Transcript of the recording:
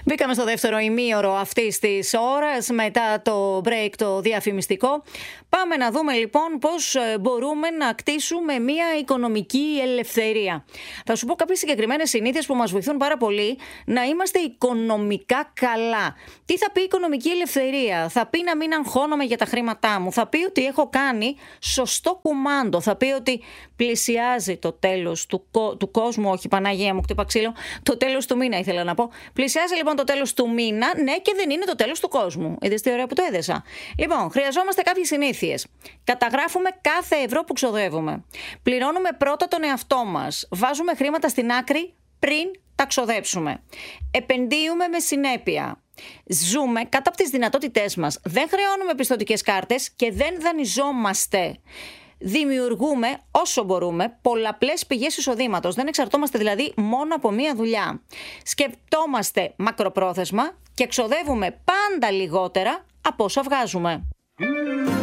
Μπήκαμε στο δεύτερο ημίωρο αυτής της ώρας μετά το break το διαφημιστικό. Πάμε να δούμε λοιπόν πώς μπορούμε να κτίσουμε μια οικονομική ελευθερία. Θα σου πω κάποιες συγκεκριμένες συνήθειες που μας βοηθούν πάρα πολύ να είμαστε οικονομικά καλά. Τι θα πει οικονομική ελευθερία? Θα πει να μην αγχώνομαι για τα χρήματά μου. Θα πει ότι έχω κάνει σωστό κουμάντο. Θα πει ότι πλησιάζει το τέλος του κόσμου. Όχι, Παναγία μου, χτύπα ξύλο. Το τέλος του μήνα ήθελα να πω. Πλησιάζει λοιπόν το τέλος του μήνα, ναι, και δεν είναι το τέλος του κόσμου. Είδες τι ωραία που το έδεσα. Λοιπόν, χρειαζόμαστε κάποιες συνήθειες. Καταγράφουμε κάθε ευρώ που ξοδεύουμε. Πληρώνουμε πρώτα τον εαυτό μας. Βάζουμε χρήματα στην άκρη πριν τα ξοδέψουμε. Επενδύουμε με συνέπεια. Ζούμε κάτω από τις δυνατότητές μας. Δεν χρεώνουμε πιστωτικές κάρτες και δεν δανειζόμαστε. Δημιουργούμε όσο μπορούμε πολλαπλές πηγές εισοδήματος. Δεν εξαρτώμαστε δηλαδή μόνο από μία δουλειά. Σκεπτόμαστε μακροπρόθεσμα και ξοδεύουμε πάντα λιγότερα από όσα βγάζουμε.